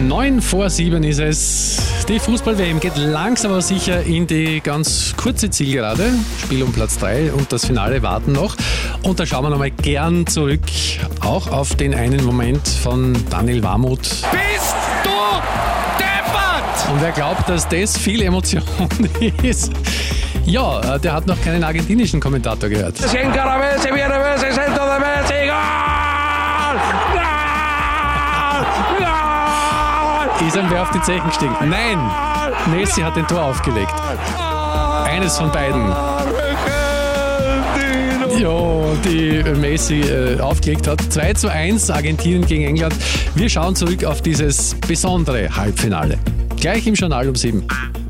6:09 ist es. Die Fußball-WM geht langsam aber sicher in die ganz kurze Zielgerade. Spiel um Platz 3 und das Finale warten noch. Und da schauen wir nochmal gern zurück, auch auf den einen Moment von Daniel Warmuth. Bist du deppert? Und wer glaubt, dass das viel Emotion ist, ja, der hat noch keinen argentinischen Kommentator gehört. Ist ihm wer auf die Zechen gestiegen? Nein! Messi hat den Tor aufgelegt. Eines von beiden. Ja, die Messi aufgelegt hat. 2:1 Argentinien gegen England. Wir schauen zurück auf dieses besondere Halbfinale. Gleich im Journal um 7.